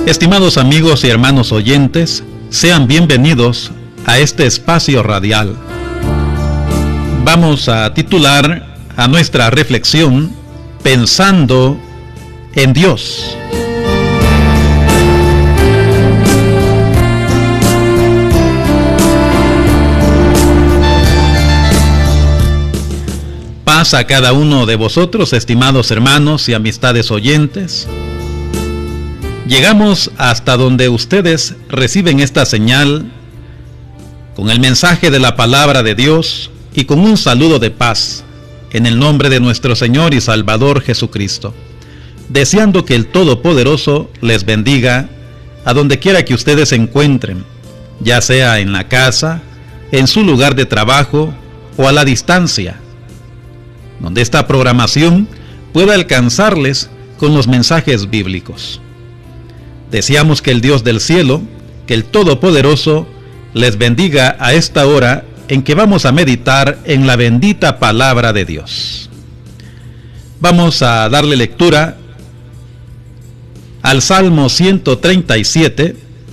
Estimados amigos y hermanos oyentes, sean bienvenidos a este espacio radial. Vamos a titular a nuestra reflexión Pensando en Dios. Paz a cada uno de vosotros, estimados hermanos y amistades oyentes. Llegamos hasta donde ustedes reciben esta señal con el mensaje de la palabra de Dios y con un saludo de paz en el nombre de nuestro Señor y Salvador Jesucristo, deseando que el Todopoderoso les bendiga a donde quiera que ustedes se encuentren, ya sea en la casa, en su lugar de trabajo o a la distancia, donde esta programación pueda alcanzarles con los mensajes bíblicos. Deseamos que el Dios del cielo, que el Todopoderoso, les bendiga a esta hora en que vamos a meditar en la bendita palabra de Dios. Vamos a darle lectura al Salmo 137,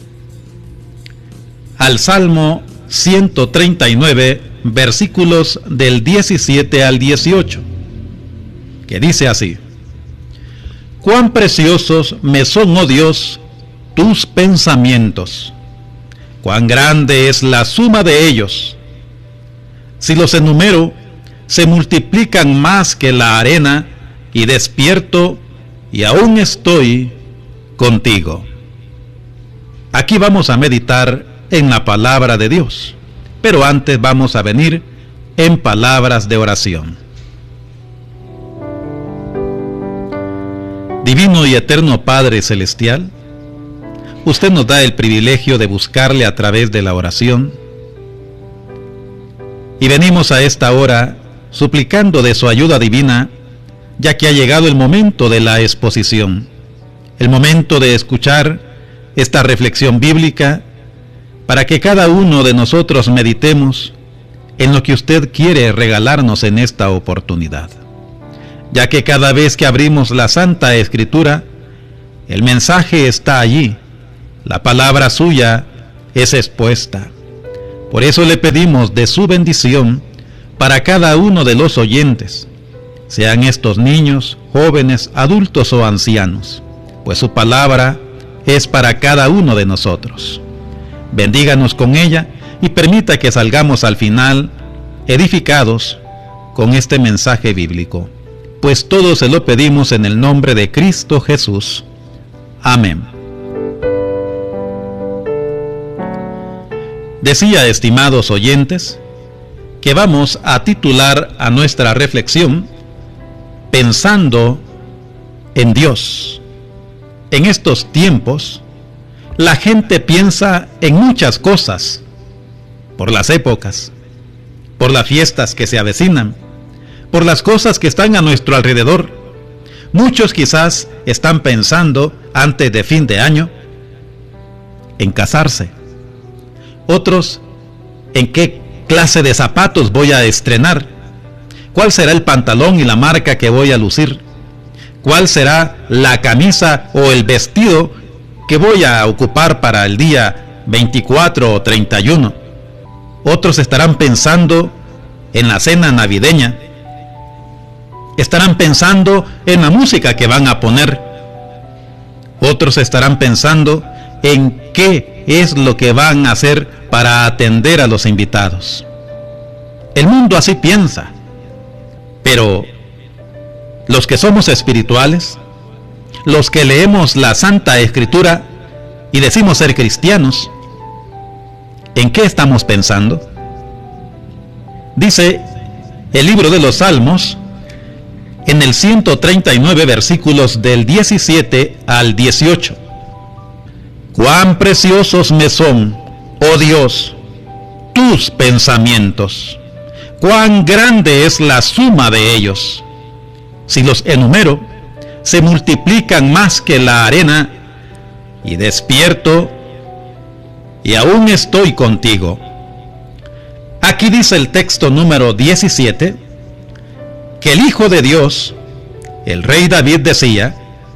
al Salmo 139, versículos del 17 al 18, que dice así: Cuán preciosos me son, oh Dios, tus pensamientos, cuán grande es la suma de ellos. Si los enumero, se multiplican más que la arena, y despierto, y aún estoy contigo. Aquí vamos a meditar en la palabra de Dios, pero antes vamos a venir en palabras de oración. Divino y eterno Padre Celestial, usted nos da el privilegio de buscarle a través de la oración, y venimos a esta hora suplicando de su ayuda divina, ya que ha llegado el momento de la exposición, el momento de escuchar esta reflexión bíblica, para que cada uno de nosotros meditemos en lo que usted quiere regalarnos en esta oportunidad, ya que cada vez que abrimos la Santa Escritura, el mensaje está allí, la palabra suya es expuesta. Por eso le pedimos de su bendición para cada uno de los oyentes, sean estos niños, jóvenes, adultos o ancianos, pues su palabra es para cada uno de nosotros. Bendíganos con ella y permita que salgamos al final edificados con este mensaje bíblico, pues todo se lo pedimos en el nombre de Cristo Jesús. Amén. Decía, estimados oyentes, que vamos a titular a nuestra reflexión Pensando en Dios. En estos tiempos, la gente piensa en muchas cosas, por las épocas, por las fiestas que se avecinan, por las cosas que están a nuestro alrededor. Muchos quizás están pensando, antes de fin de año, en casarse. Otros, en qué clase de zapatos voy a estrenar, cuál será el pantalón y la marca que voy a lucir, cuál será la camisa o el vestido que voy a ocupar para el día 24 o 31. Otros estarán pensando en la cena navideña, estarán pensando en la música que van a poner. Otros estarán pensando en qué es lo que van a hacer para atender a los invitados. El mundo así piensa, pero los que somos espirituales, los que leemos la Santa Escritura y decimos ser cristianos, ¿en qué estamos pensando? Dice el libro de los Salmos, en el 139 versículos del 17 al 18. Cuán preciosos me son, oh Dios, tus pensamientos, cuán grande es la suma de ellos. Si los enumero, se multiplican más que la arena, y despierto, y aún estoy contigo. Aquí dice el texto número 17, que el Hijo de Dios, el Rey David, decía: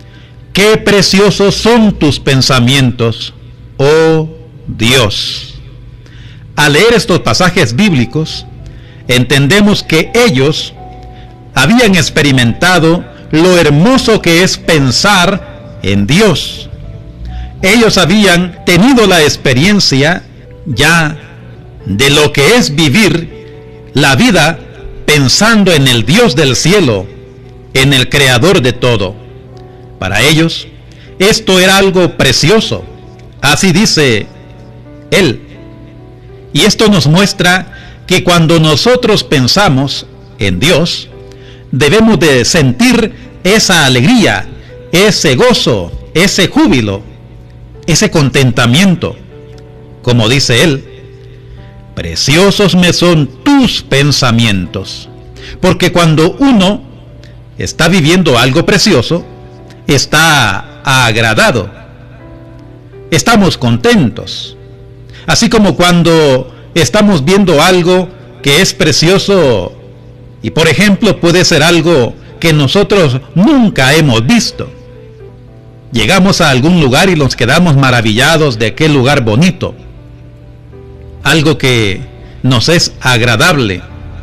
Qué preciosos son tus pensamientos, oh Dios. Al leer estos pasajes bíblicos, entendemos que ellos habían experimentado lo hermoso que es pensar en Dios. Ellos habían tenido la experiencia ya de lo que es vivir la vida pensando en el Dios del cielo, en el Creador de todo. Para ellos, esto era algo precioso. Así dice él. Y esto nos muestra que cuando nosotros pensamos en Dios, debemos de sentir esa alegría, ese gozo, ese júbilo, ese contentamiento. Como dice él, preciosos me son tus pensamientos. Porque cuando uno está viviendo algo precioso, está agradado, estamos contentos. Así como cuando estamos viendo algo que es precioso y, por ejemplo, puede ser algo que nosotros nunca hemos visto. Llegamos a algún lugar y nos quedamos maravillados de aquel lugar bonito, algo que nos es agradable,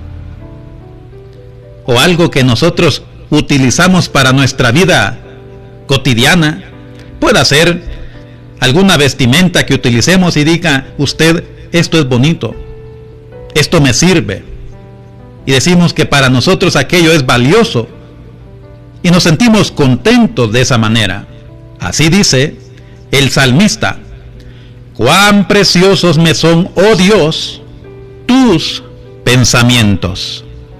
o algo que nosotros utilizamos para nuestra vida cotidiana. Puede ser alguna vestimenta que utilicemos y diga usted, esto es bonito, esto me sirve, y decimos que para nosotros aquello es valioso y nos sentimos contentos de esa manera. Así dice el salmista: cuán preciosos me son, oh Dios, tus pensamientos.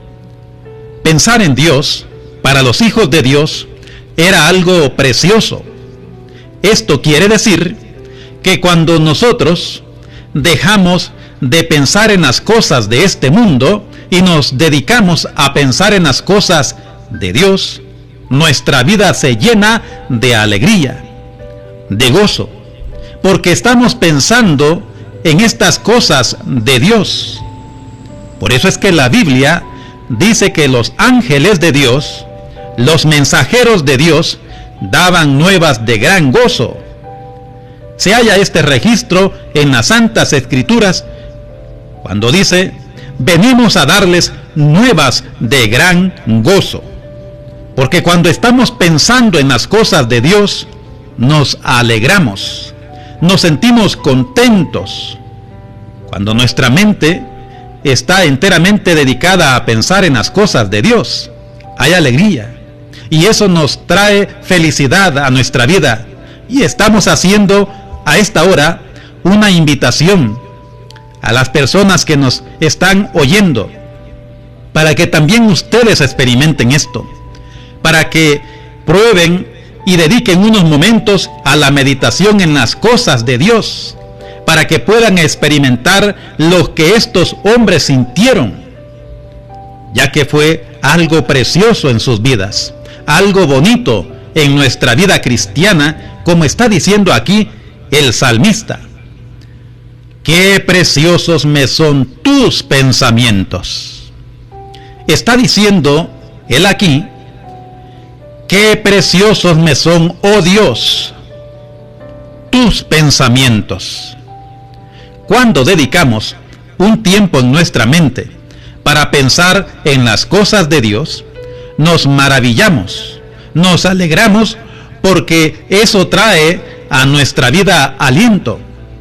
Pensar en Dios para los hijos de Dios era algo precioso. Esto quiere decir que cuando nosotros dejamos de pensar en las cosas de este mundo y nos dedicamos a pensar en las cosas de Dios, nuestra vida se llena de alegría, de gozo, porque estamos pensando en estas cosas de Dios. Por eso es que la Biblia dice que los ángeles de Dios, los mensajeros de Dios, daban nuevas de gran gozo. Se halla este registro en las Santas Escrituras cuando dice: venimos a darles nuevas de gran gozo. Porque cuando estamos pensando en las cosas de Dios, nos alegramos, nos sentimos contentos. Cuando nuestra mente está enteramente dedicada a pensar en las cosas de Dios, hay alegría. Y eso nos trae felicidad a nuestra vida. Y estamos haciendo a esta hora una invitación a las personas que nos están oyendo, para que también ustedes experimenten esto, para que prueben y dediquen unos momentos a la meditación en las cosas de Dios, para que puedan experimentar lo que estos hombres sintieron, ya que fue algo precioso en sus vidas, algo bonito en nuestra vida cristiana, como está diciendo aquí el salmista. Qué preciosos me son tus pensamientos. Está diciendo él aquí: qué preciosos me son, oh Dios, tus pensamientos. Cuando dedicamos un tiempo en nuestra mente para pensar en las cosas de Dios, nos maravillamos, nos alegramos, porque eso trae a nuestra vida aliento,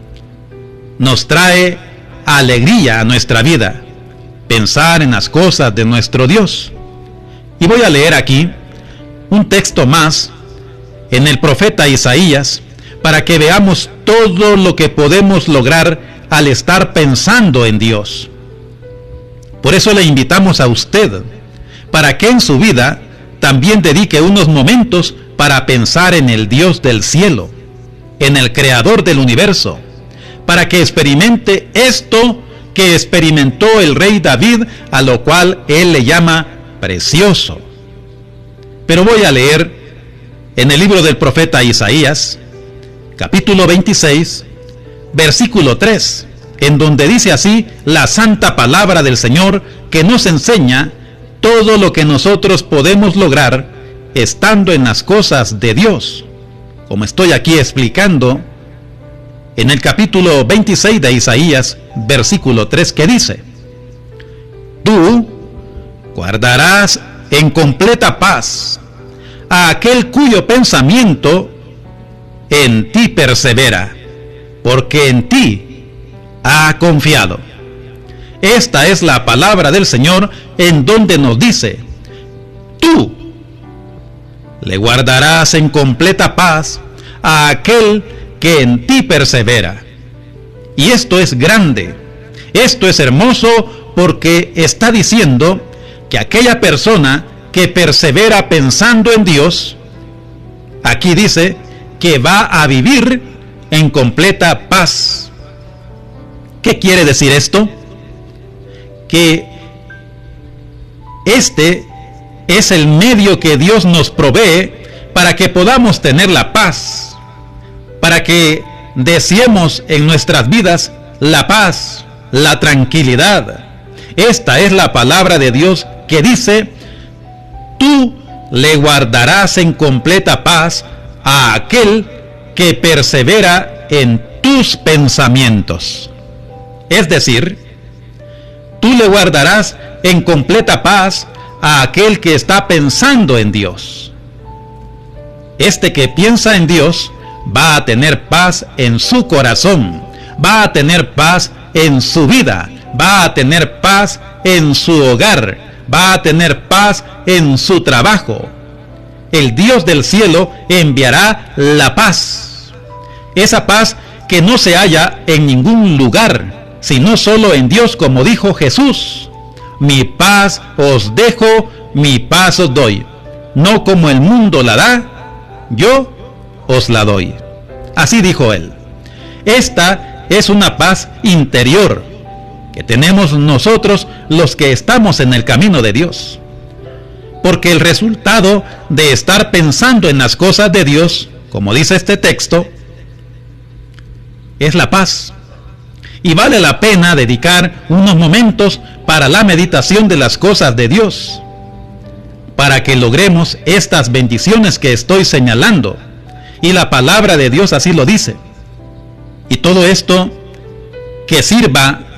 nos trae alegría a nuestra vida, pensar en las cosas de nuestro Dios. Y voy a leer aquí un texto más en el profeta Isaías, para que veamos todo lo que podemos lograr al estar pensando en Dios. Por eso le invitamos a usted, para que en su vida también dedique unos momentos para pensar en el Dios del cielo, en el Creador del universo, para que experimente esto que experimentó el rey David, a lo cual él le llama precioso. Pero voy a leer en el libro del profeta Isaías, capítulo 26, versículo 3, en donde dice así la santa palabra del Señor, que nos enseña todo lo que nosotros podemos lograr estando en las cosas de Dios. como estoy aquí explicando, en el capítulo 26 de Isaías, versículo 3, que dice: tú guardarás en completa paz a aquel cuyo pensamiento en ti persevera, porque en ti ha confiado. Esta es la palabra del Señor, en donde nos dice: tú le guardarás en completa paz a aquel que en ti persevera. Y esto es grande, esto es hermoso, porque está diciendo que aquella persona que persevera pensando en Dios, aquí dice que va a vivir en completa paz. ¿Qué quiere decir esto? Que este es el medio que Dios nos provee para que podamos tener la paz, para que deseemos en nuestras vidas la paz, la tranquilidad. Esta es la palabra de Dios que dice: tú le guardarás en completa paz a aquel que persevera en tus pensamientos. Es decir, tú le guardarás en completa paz a aquel que está pensando en Dios. Este que piensa en Dios va a tener paz en su corazón, va a tener paz en su vida, va a tener paz en su hogar, va a tener paz en su trabajo. El Dios del cielo enviará la paz, esa paz que no se halla en ningún lugar, sino solo en Dios, como dijo Jesús: mi paz os dejo, mi paz os doy, no como el mundo la da, yo os la doy. Así dijo él. Esta es una paz interior que tenemos nosotros los que estamos en el camino de Dios, porque el resultado de estar pensando en las cosas de Dios, como dice este texto, es la paz. Y vale la pena dedicar unos momentos para la meditación de las cosas de Dios, para que logremos estas bendiciones que estoy señalando. Y la palabra de Dios así lo dice. Y todo esto que sirva